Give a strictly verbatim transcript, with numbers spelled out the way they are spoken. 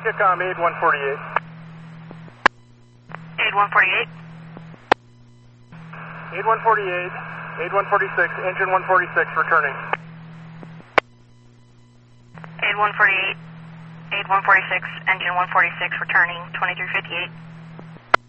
Kicom eight one forty-eight. eight one forty-eight. eight one forty-eight, eight one forty-six, engine one forty-six returning. eight one forty-eight, eight one forty-six, engine one forty-six returning, twenty-three fifty-eight.